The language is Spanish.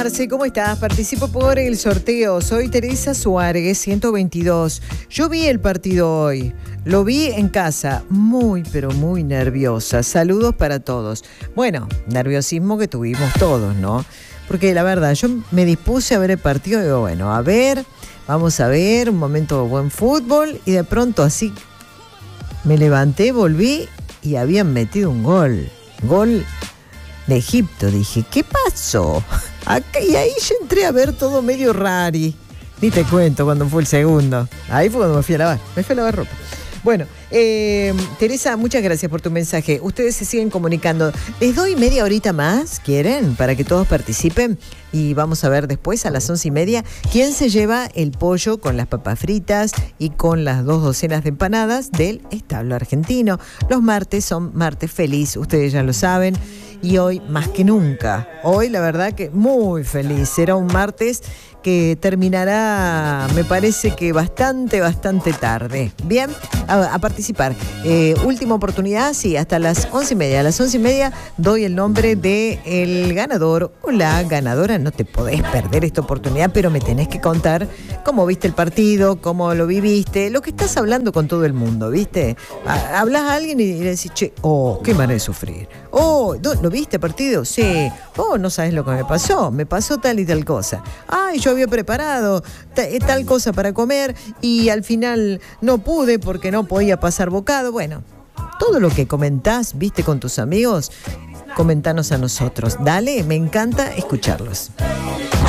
Marce, ¿cómo estás? Participo por el sorteo. Soy Teresa Suárez, 122. Yo vi el partido hoy. Lo vi en casa. Muy, pero muy nerviosa. Saludos para todos. Bueno, nerviosismo que tuvimos todos, ¿no? Porque la verdad, yo me dispuse a ver el partido y digo, bueno, a ver, vamos a ver, un momento de buen fútbol. Y de pronto así me levanté, volví y habían metido un gol. Gol de Egipto. Dije, ¿qué pasó? Y ahí yo entré a ver todo medio rari. Ni te cuento cuando fue el segundo. Ahí fue cuando me fui a lavar. Me fui a lavar ropa. Bueno, Teresa, muchas gracias por tu mensaje. Ustedes se siguen comunicando. Les doy media horita más, ¿quieren? Para que todos participen. Y vamos a ver después, a las 11:30, quién se lleva el pollo con las papas fritas y con las 2 docenas de empanadas del establo argentino. Los martes son martes feliz, ustedes ya lo saben. Y hoy más que nunca. Hoy la verdad que muy feliz. Será un martes que terminará, me parece que bastante tarde. Bien, a participar. Última oportunidad, sí, hasta las 11:30. A las 11:30 doy el nombre del ganador o la ganadora. No te podés perder esta oportunidad, pero me tenés que contar cómo viste el partido, cómo lo viviste, lo que estás hablando con todo el mundo, ¿viste? Hablas a alguien y le decís, che, oh, qué manera de sufrir. Oh, ¿lo viste el partido? Sí. Oh, no sabes lo que me pasó tal y tal cosa. Ay, yo había preparado tal cosa para comer y al final no pude porque no podía pasar bocado. Bueno, todo lo que comentás, viste, con tus amigos, comentanos a nosotros. Dale, me encanta escucharlos.